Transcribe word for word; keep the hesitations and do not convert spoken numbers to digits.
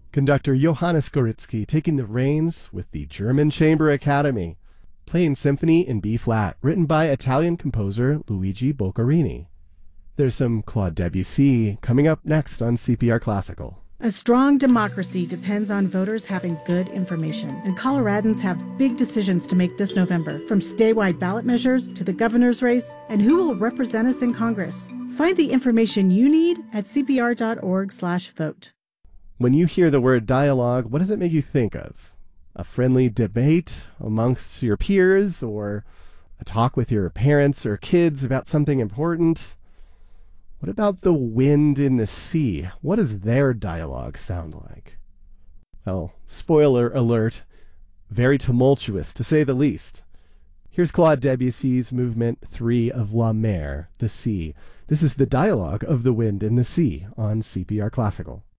Conductor Johannes Goritzky taking the reins with the German Chamber Academy, playing Symphony in B-flat, written by Italian composer Luigi Boccherini. There's some Claude Debussy coming up next on C P R Classical. A strong democracy depends on voters having good information, and Coloradans have big decisions to make this November, from statewide ballot measures to the governor's race and who will represent us in Congress. Find the information you need at c p r dot org slash vote. When you hear the word dialogue, what does it make you think of? A friendly debate amongst your peers, or a talk with your parents or kids about something important? What about the wind in the sea? What does their dialogue sound like? Well, spoiler alert, very tumultuous to say the least. Here's Claude Debussy's Movement three of La Mer, the Sea. This is the dialogue of the wind in the sea on C P R Classical.